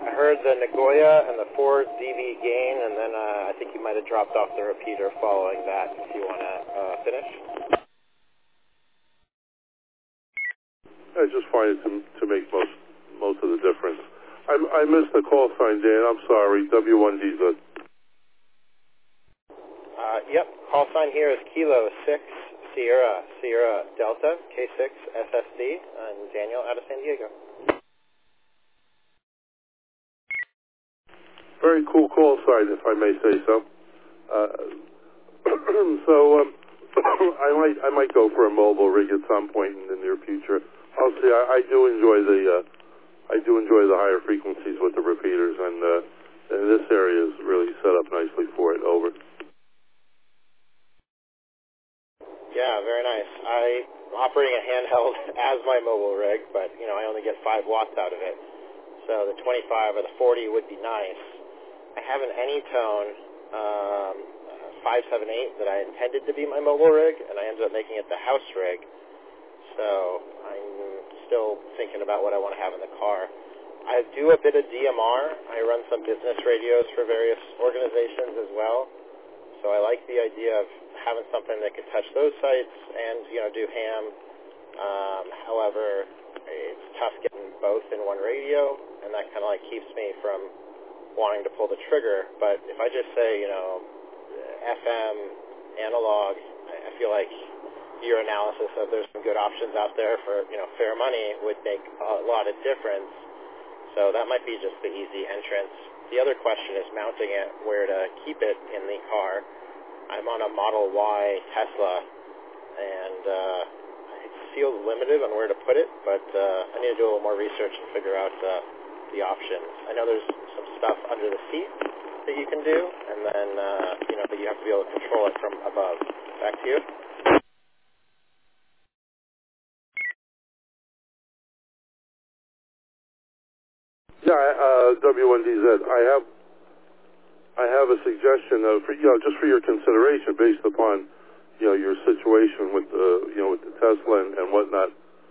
I heard the Nagoya and the 4 dB gain, and then I think you might have dropped off the repeater following that. If you want to finish. I just find it to make most of the difference. I missed the call sign, Dan. I'm sorry. W1DZ. Yep. Call sign here is Kilo 6 Sierra Delta K6 SSD, and Daniel out of San Diego. Very cool call sign, if I may say so. I might go for a mobile rig at some point in the near future. I'll see. I do enjoy the higher frequencies with the repeaters, and this area is really set up nicely for it. Over. Yeah, very nice. I'm operating a handheld as my mobile rig, but I only get 5 watts out of it. So the 25 or the 40 would be nice. I have an Anytone 578 that I intended to be my mobile rig, and I ended up making it the house rig. So I'm still thinking about what I want to have in the car. I do a bit of DMR. I run some business radios for various organizations as well. So I like the idea of having something that could touch those sites and, do ham. However, it's tough getting both in one radio, and that kind of keeps me from wanting to pull the trigger. But if I just say, FM, analog, I feel like your analysis of there's some good options out there for, fair money would make a lot of difference. So that might be just the easy entrance. The other question is mounting it, where to keep it in the car. I'm on a Model Y Tesla, and it feels limited on where to put it, but I need to do a little more research and figure out the options. I know there's some stuff under the seat that you can do, and then, but you have to be able to control it from above. Back to you. Yeah, W1DZ. I have a suggestion for just for your consideration, based upon your situation with with the Tesla and whatnot.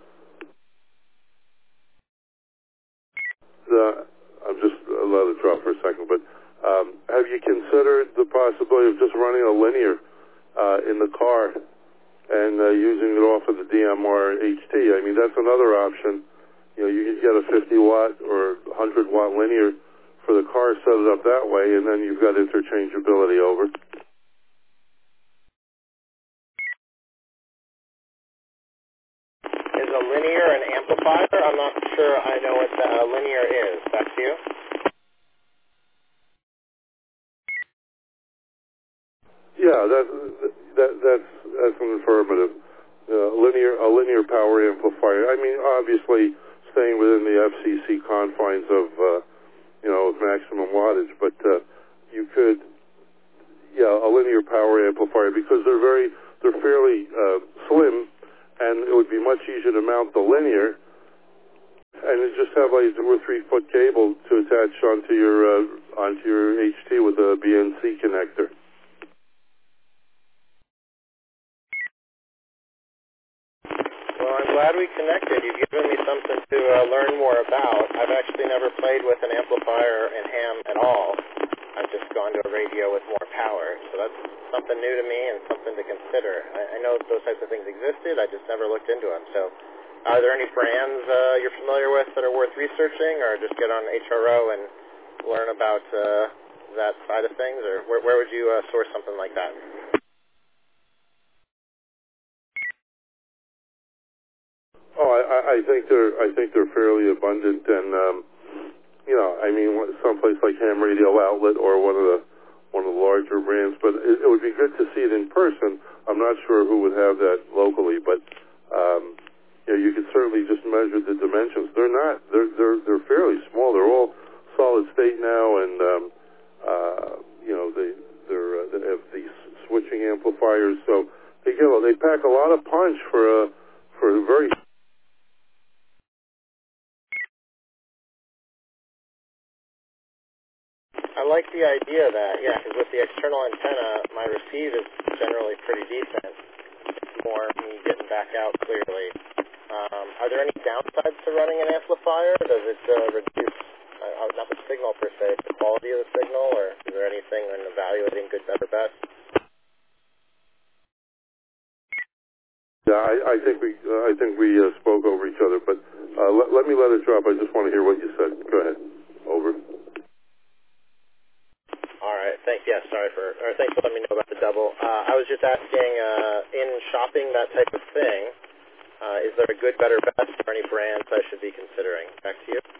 I'm just let it drop for a second, but have you considered the possibility of just running a linear in the car and using it off of the DMR HT? I mean, that's another option. You could get a 50-watt or 100-watt linear for the car, set it up that way, and then you've got interchangeability over. Is a linear an amplifier? I'm not sure I know what a linear is. Back to you. Yeah, that's an affirmative. A linear power amplifier. I mean, obviously staying within the FCC confines of maximum wattage, but you could, a linear power amplifier, because they're fairly slim, and it would be much easier to mount the linear, and you just have a 2 or 3 foot cable to attach onto your HT with a BNC connector. Well, I'm glad we connected. You've given me something to learn more about. I've actually never played with an amplifier and ham at all. I've just gone to a radio with more power. So that's something new to me and something to consider. I know those types of things existed. I just never looked into them. So are there any brands you're familiar with that are worth researching, or just get on HRO and learn about that side of things? Or where would you source something like that? Oh, I think they're fairly abundant, and I mean, someplace like Ham Radio Outlet or one of the larger brands. But it would be good to see it in person. I'm not sure who would have that locally, but you could certainly just measure the dimensions. They're fairly small. They're all solid state now, and they have these switching amplifiers, so they pack a lot of punch for a very. I like the idea of that, because with the external antenna, my receive is generally pretty decent. It's more me getting back out clearly. Are there any downsides to running an amplifier? Does it reduce, not that signal per se, it's the quality of the signal, or is there anything in evaluating good, better, best? Yeah, I think we spoke over each other, but let me let it drop. I just want to hear what you said. Go ahead. Over. All right. Thanks for letting me know about the double. I was just asking, in shopping that type of thing, is there a good, better, best, or any brands I should be considering? Back to you.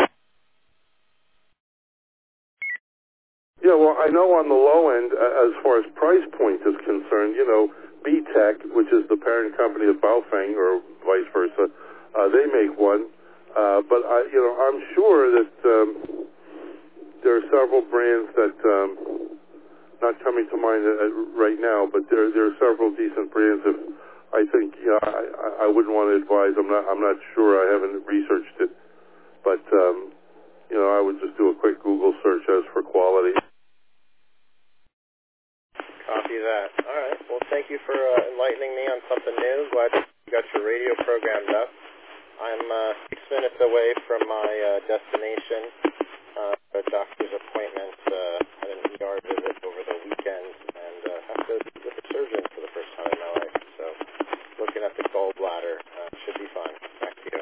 Yeah, well, I know on the low end, as far as price point is concerned, B-Tech, which is the parent company of Baofeng, or vice versa, they make one. But I'm sure that there are several brands that not coming to mind right now, but there are several decent brands that I think I wouldn't want to advise. I'm not sure. I haven't researched it, but I would just do a quick Google search as for quality. Copy that. All right. Well, thank you for enlightening me on something new. Glad you got your radio programmed up. I'm 6 minutes away from my destination, a doctor's appointment, had an ER visit over the weekend, and have to visit with a surgeon for the first time in my life. So, looking at the gallbladder should be fun. Back to you.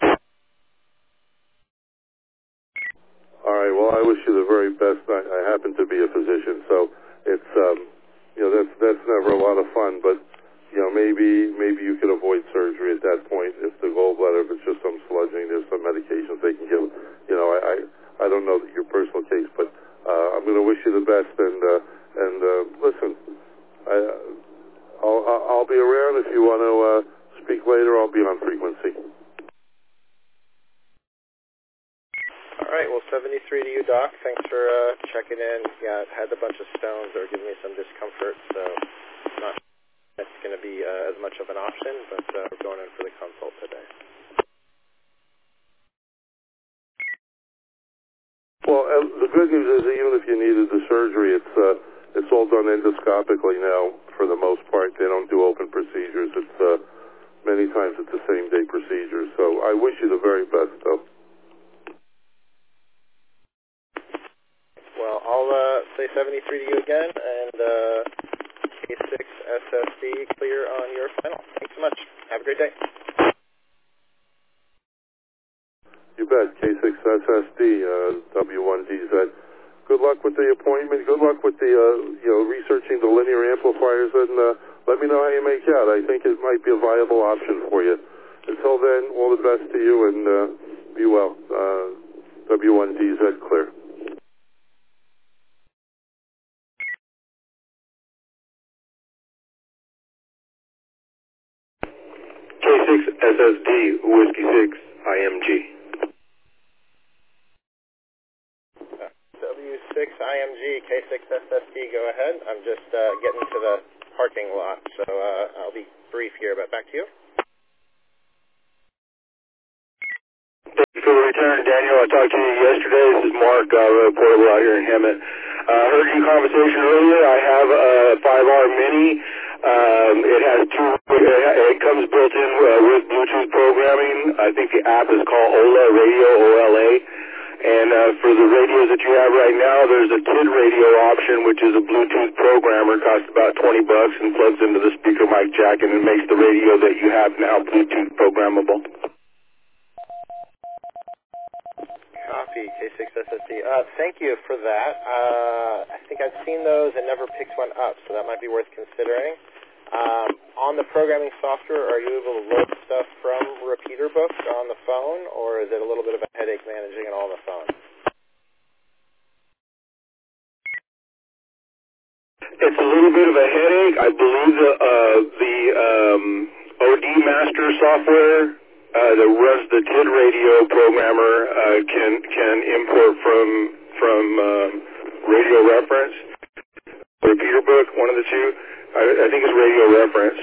All right. Well, I wish you the very best. I happen to be a physician, so it's that's never a lot of fun. But maybe you could avoid surgery at that point if the gallbladder, if it's just some sludging, there's some medications they can give. I don't know your personal case, but I'm going to wish you the best. And listen, I'll be around if you want to speak later. I'll be on frequency. All right, well, 73 to you, Doc. Thanks for checking in. Yeah, I've had a bunch of stones that are giving me some discomfort, so not that's going to be as much of an option, but we're going in for the consult today. Well, the good news is that even if you needed the surgery, it's all done endoscopically now for the most part. They don't do open procedures. It's many times it's the same day procedure. So I wish you the very best, though. Well, I'll say 73 to you again, and K6 SSD clear on your final. Thanks so much. Have a great day. You bet. K6 SSD, W1DZ. Good luck with the appointment. Good luck with the researching the linear amplifiers, and let me know how you make out. I think it might be a viable option for you. Until then, all the best to you, and be well. W1DZ clear. K6 SSD, Whiskey 6, IMG. W6 IMG, K6 SSD, go ahead. I'm just getting to the parking lot, so I'll be brief here, but back to you. Thank you for the return, Daniel. I talked to you yesterday. This is Mark, portable out here in Hemet. Heard your conversation earlier. I have a 5R Mini. It comes built in with Bluetooth programming. I think the app is called Ola Radio, OLA. And for the radios that you have right now, there's a TID radio option, which is a Bluetooth programmer, costs about $20 and plugs into the speaker mic jack, and it makes the radio that you have now Bluetooth programmable. Copy, K6 SSD. Thank you for that. I think I've seen those and never picked one up, so that might be worth considering. On the programming software, are you able to load stuff from Repeater Book on the phone, or is it a little bit of a headache managing it all on the phone? It's a little bit of a headache. I believe the OD Master software that runs the TID radio programmer can import from Radio Reference, Repeater Book, one of the two. I think it's Radio Reference.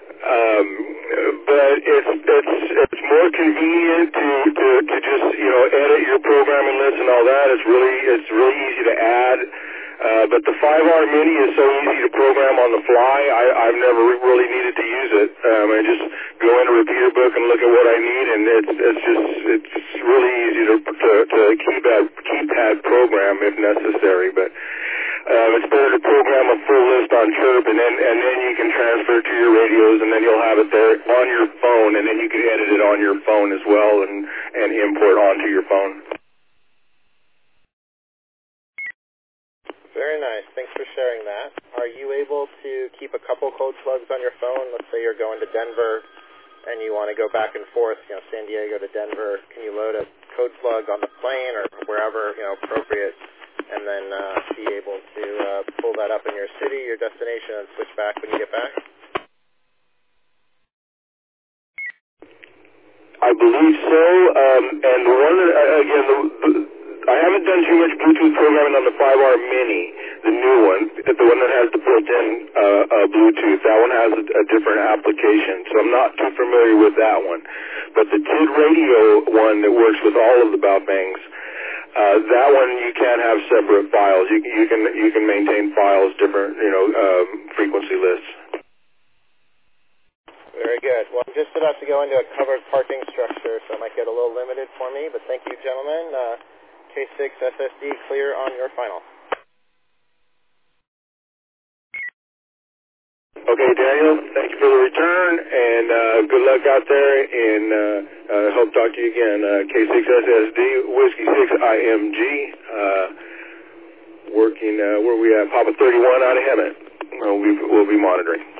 But it's more convenient to just edit your programming list and all that. It's really easy to add. But the 5R Mini is so easy to program on the fly. I've never really needed to use it. I just go into Repeater Book and look at what I need, and it's really easy to keypad program if necessary, but it's better to program a full list on Chirp, and then you can transfer it to your radios, and then you'll have it there on your phone, and then you can edit it on your phone as well and import onto your phone. Very nice. Thanks for sharing that. Are you able to keep a couple code slugs on your phone? Let's say you're going to Denver and you want to go back and forth, San Diego to Denver. Can you load a code slug on the plane or wherever, appropriate, and then be able to pull that up in your city, your destination, and switch back when you get back? I believe so. And one, again, I haven't done too much Bluetooth programming on the 5R Mini, the new one, the one that has the built-in Bluetooth. That one has a different application, so I'm not too familiar with that one. But the TID radio one that works with all of the Baobangs, that one you can have separate files. You can maintain files, different frequency lists. Very good. Well, I'm just about to go into a covered parking structure, so it might get a little limited for me, but thank you, gentlemen. K6 SSD clear on your final. Okay, Daniel, thank you for the return, and good luck out there, and hope to talk to you again. K6 SSD, Whiskey 6 IMG, working, where we at? Papa 31 out of Hemet. We'll be monitoring.